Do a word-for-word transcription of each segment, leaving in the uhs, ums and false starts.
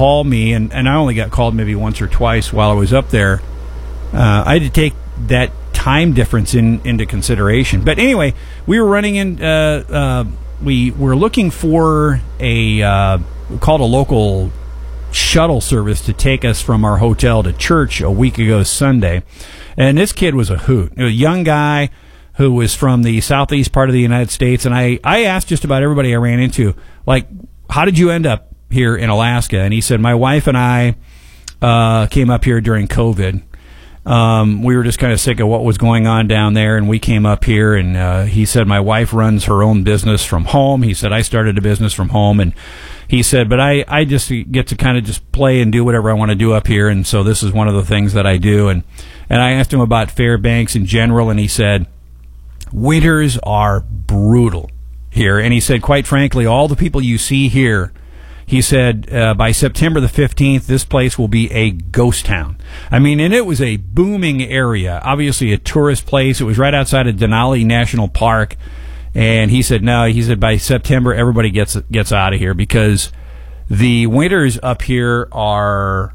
call me, and, and I only got called maybe once or twice while I was up there. Uh, I had to take that time difference in into consideration. But anyway, we were running in. Uh, uh, we were looking for a uh, called a local shuttle service to take us from our hotel to church a week ago Sunday, and this kid was a hoot, a young guy who was from the southeast part of the United States. And I I asked just about everybody I ran into, like, how did you end up here in Alaska? And he said, my wife and I uh, came up here during COVID. Um, we were just kind of sick of what was going on down there, and we came up here. And uh, he said, my wife runs her own business from home. He said, I started a business from home. And he said, but I, I just get to kind of just play and do whatever I want to do up here. And so this is one of the things that I do. And, and I asked him about Fairbanks in general, and he said, winters are brutal here. And he said, quite frankly, all the people you see here, he said, uh, by September the fifteenth, this place will be a ghost town. I mean, and it was a booming area, obviously a tourist place. It was right outside of Denali National Park. And he said, no, he said, by September, everybody gets gets out of here because the winters up here are,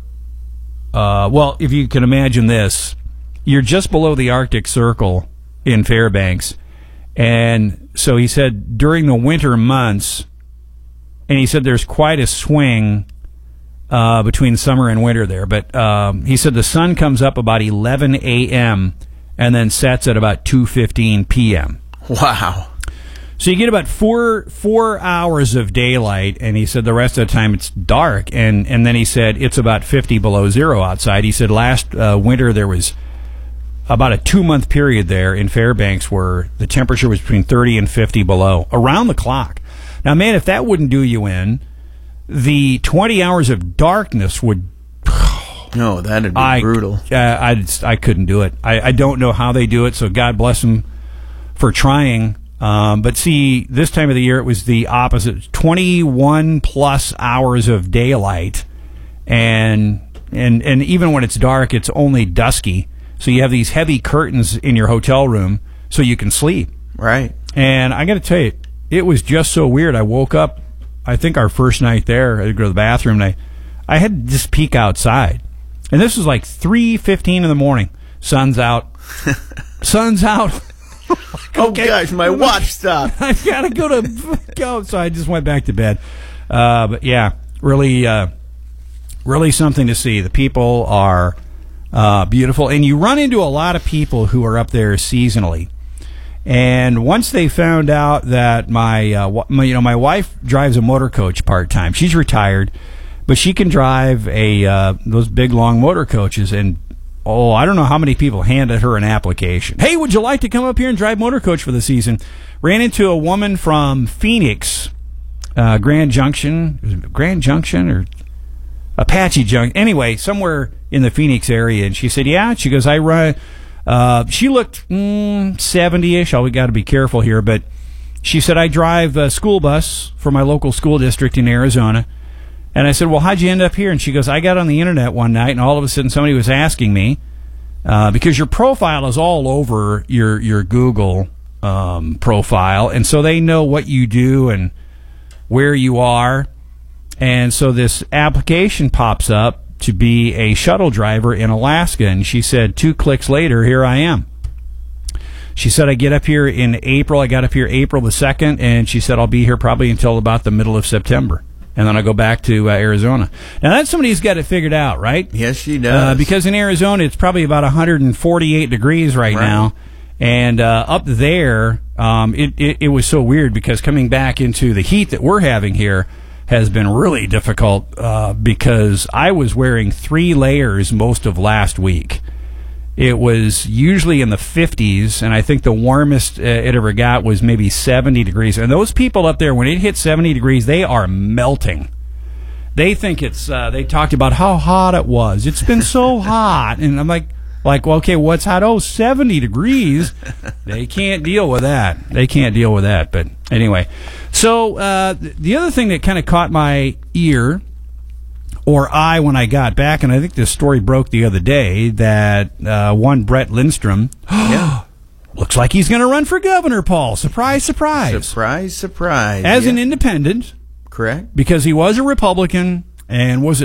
uh, well, if you can imagine this, you're just below the Arctic Circle in Fairbanks. And so he said, during the winter months, and he said there's quite a swing uh, between summer and winter there. But um, he said the sun comes up about eleven a.m. and then sets at about two fifteen p.m. Wow. So you get about four four hours of daylight, and he said the rest of the time it's dark. And, and then he said it's about fifty below zero outside. He said last uh, winter there was about a two-month period there in Fairbanks where the temperature was between thirty and fifty below, around the clock. Now, man, if that wouldn't do you in, the twenty hours of darkness would... No, that'd be I, brutal. Uh, I, I couldn't do it. I, I don't know how they do it, so God bless them for trying. Um, but see, this time of the year, it was the opposite. twenty-one plus hours of daylight, and and and even when it's dark, it's only dusky. So you have these heavy curtains in your hotel room so you can sleep. Right. And I got to tell you, it was just so weird. I woke up, I think our first night there, I had to go to the bathroom, and I, I had to just peek outside. And this was like three fifteen in the morning. Sun's out. Sun's out. Like, okay, oh, gosh, my watch stopped. I got to go to go. So I just went back to bed. Uh, but, yeah, really, uh, really something to see. The people are uh, beautiful. And you run into a lot of people who are up there seasonally. And once they found out that my, uh, my, you know, my wife drives a motor coach part time. She's retired, but she can drive a uh, those big long motor coaches. And oh, I don't know how many people handed her an application. Hey, would you like to come up here and drive motor coach for the season? Ran into a woman from Phoenix, uh, Grand Junction, was it Grand Junction or Apache Junction. Anyway, somewhere in the Phoenix area, and she said, "Yeah." She goes, "I run." Uh, she looked mm, seventy-ish. Oh, we got to be careful here, but she said, "I drive a school bus for my local school district in Arizona." And I said, "Well, how'd you end up here?" And she goes, "I got on the internet one night, and all of a sudden somebody was asking me uh, because your profile is all over your your Google um, profile, and so they know what you do and where you are." And so this application pops up to be a shuttle driver in Alaska, and she said, two clicks later, here I am. She said, I get up here in April. I got up here April the second, and she said, I'll be here probably until about the middle of September. And then I go back to uh, Arizona. Now, that's somebody who's got it figured out, right? Yes, she does. Uh, because in Arizona, it's probably about one hundred forty-eight degrees right, right. now. And uh, up there, um, it, it, it was so weird because coming back into the heat that we're having here has been really difficult uh, because I was wearing three layers most of last week. It was usually in the fifties, and I think the warmest uh, it ever got was maybe seventy degrees. And those people up there, when it hits seventy degrees, they are melting. They think it's, uh, they talked about how hot it was. It's been so hot. And I'm like, like, well, okay, what's hot? Oh, seventy degrees. They can't deal with that. They can't deal with that. But anyway, so uh, the other thing that kind of caught my ear or eye when I got back, and I think this story broke the other day, that uh, one Brett Lindstrom yeah. looks like he's going to run for governor, Paul. Surprise, surprise. Surprise, surprise. As yeah. an independent. Correct. Because he was a Republican. And was it